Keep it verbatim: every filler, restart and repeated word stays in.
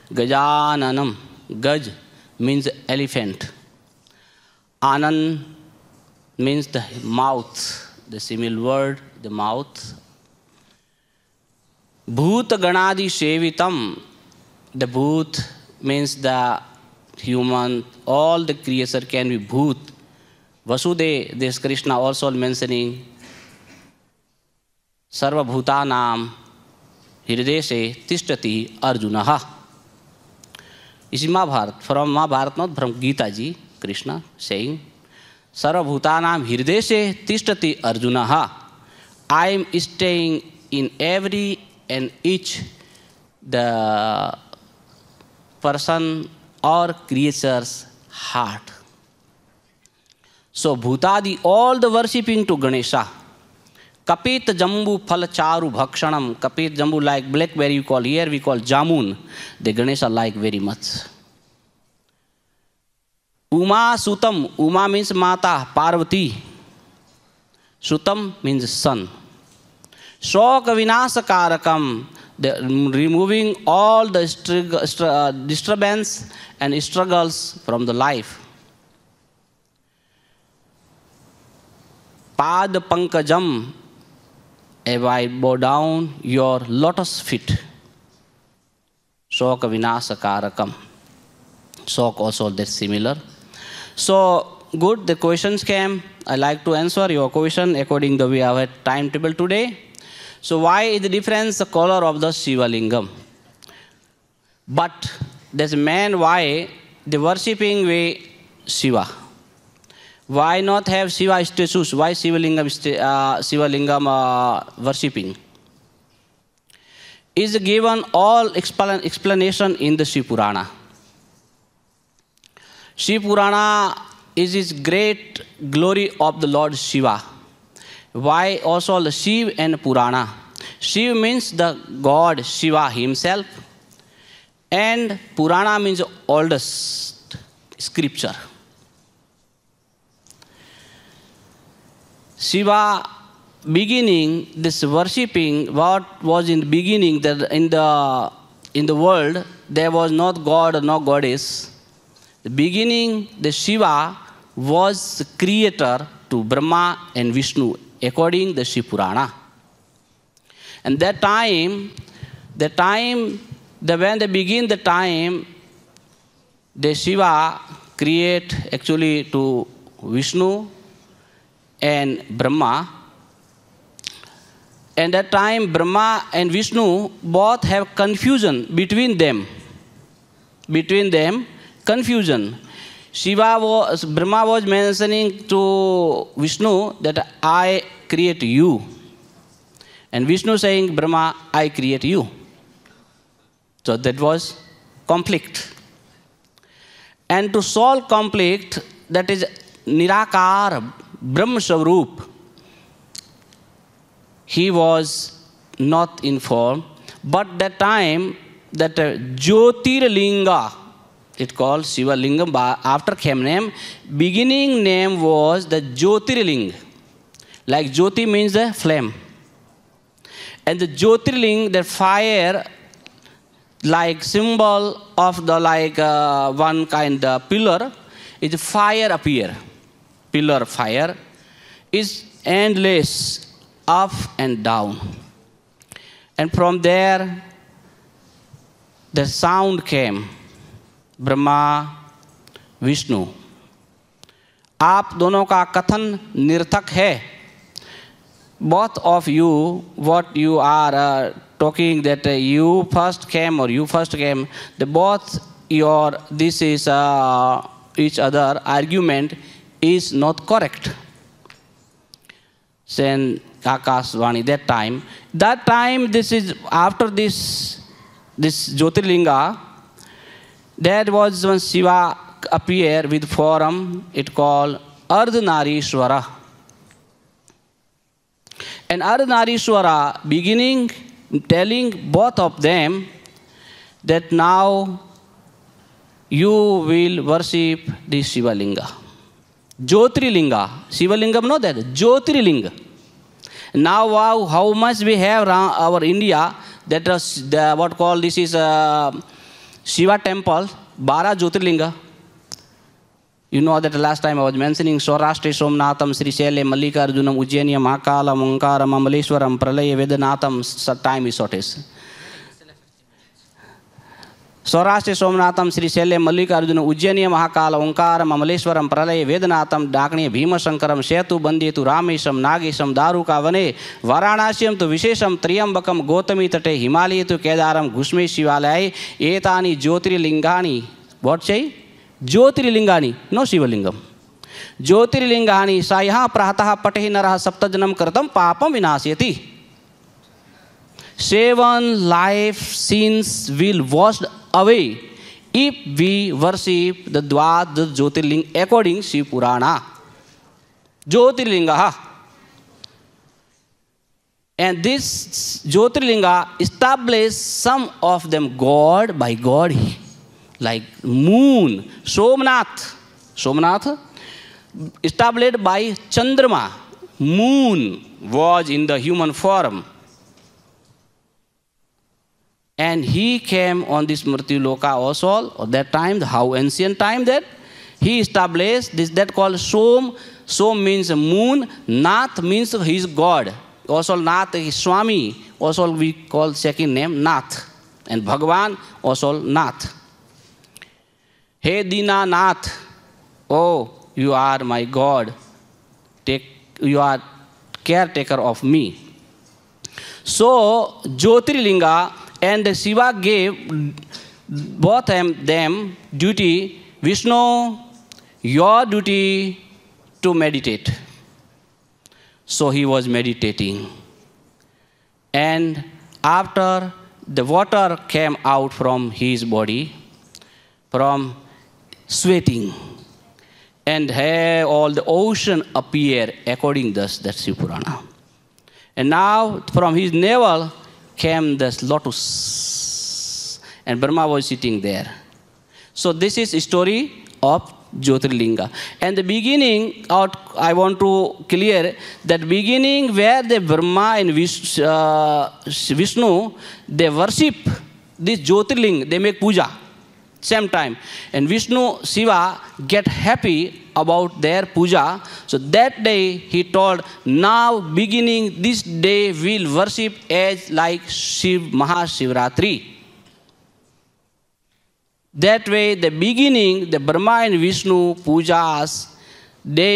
Gajananam. Gaj means elephant. Anand means the mouth, the similar word, the mouth. Bhoot Ganadi Sevitam. The Bhoot means the human, all the creature can be Bhoot. Vasudev, this Krishna also mentioning Sarva Bhutanam Hirdeshe Tishtati Arjunaha. This is Mahabharata, from Mahabharata, not from Gita ji, Krishna saying, Sarva Bhutanam Hirdeshe Tishtati Arjunaha. I am staying in every and each the person or creature's heart. So Bhutadi, all the worshipping to Ganesha. Kapit Jambu Phalacharu Bhakshanam. Kapit Jambu like blackberry you call, here we call Jamun. The Ganesha like very much. Uma Sutam. Uma means Mata, Parvati. Sutam means sun. Shoka Vinasakarakam. The, removing all the uh, disturbance and struggles from the life. Pad Pankajam. If I bow down your lotus feet. Shoka Vinasakarakam. Shock also that's similar. So good, the questions came. I like to answer your question according to the way our timetable today. So why is the difference the color of the Shiva Lingam? But there's a man why the worshipping way Shiva. Why not have Shiva statues? Why Shiva Lingam, uh, Shiva Lingam uh, worshipping? Is given all explan explanation in the Shiva Purana. Shiva Purana is his great glory of the Lord Shiva. Why also the Shiva and Purana? Shiva means the God Shiva himself. And Purana means oldest scripture. Shiva beginning this worshipping, what was in the beginning, that in the in the world there was not God or no goddess. The beginning, the Shiva was the creator to Brahma and Vishnu, according to the Shiva Purana. And that time, the time, the when they begin the time, the Shiva create actually to Vishnu and Brahma. And that time, Brahma and Vishnu both have confusion between them. Between them, confusion. Shiva was, Brahma was mentioning to Vishnu that I create you. And Vishnu saying, Brahma, I create you. So that was conflict. And to solve conflict, that is Nirakar, Brahma Swarup, he was not informed. But that time, that uh, Jyotirlinga, it called Shiva Lingam, after came name, beginning name was the Jyotirling. Like Jyoti means the flame. And the Jyotirling, the fire, like symbol of the like uh, one kind of pillar, is fire appear. Pillar fire is endless, up and down. And from there, the sound came. Brahma Vishnu, आप दोनों का कथन निरर्थक है. Both of you, what you are uh, talking that uh, you first came or you first came, the both your this is uh, each other argument is not correct. Then Akashvani that time, that time this is after this this Jyotirlinga. There was when Shiva appeared with form, it called Ardhanarishwara. And Ardhanarishwara beginning telling both of them that now you will worship the Shiva Linga. Jyotirlinga. Shiva Lingam, no that, Jyotirlinga. Now wow, how much we have around our India, that is the, what called this is uh, Shiva temple, Bara Jyotirlinga. You know that last time I was mentioning Saurashtra Somnatham, Sri Shele, Mallikarjunam, Ujjainam, Mahakalam, Omkaram, Amaleshwaram, Pralaya, Vedanatham, time is shortest. Saurashtra Somnatham, Sri Shele, Mallikarjunam, Ujjainam, Mahakalam, Omkaram, Amaleshwaram, Pralaya, Vedanatham, Dakni, Bhima Shankaram, Setu, Bandetu, Ramesham, Nagesham, Daruka, Vane, Varanasham to Vishesham, Triambakam, Gotami Tate, Himalaya to Kedaram, Gushme Shivalai, Etani, Jyotirlingani. What say? Jyotirlingani, no Shiva Lingam. Jyotirlingani, Sayaha Prataha Patehi Naraha Saptajanam Kartam, Papam Vinasyati. Seven life sins will washed away if we worship the Dwad Jyotirling according to Shiv Purana. Jyotirlinga. And this Jyotirlinga established some of them God by God. Like moon, Somnath, Somnath, established by Chandrama, moon was in the human form. And he came on this Mrityu Loka also, at that time, how ancient time that, he established this, that called Som, Som means moon, Nath means his God. Also Nath is Swami, also we call second name Nath. And Bhagavan also Nath. Hey Dina Nath, oh, you are my God. Take, you are caretaker of me. So, Jyotirlinga and the Shiva gave both them duty. Vishnu, your duty to meditate. So he was meditating. And after the water came out from his body, from sweating, and here all the ocean appear according thus that Shiv Purana. And now from his navel came this lotus, and Brahma was sitting there. So this is a story of Jyotirlinga. And the beginning, out, I want to clear that beginning where the Brahma and Vish, uh, Vishnu, they worship this Jyotirling, they make puja. Same time. And Vishnu, Shiva get happy about their puja. So that day he told, now beginning this day we'll worship as like Shiv Mahashivratri. That way the beginning, the Brahma and Vishnu pujas, they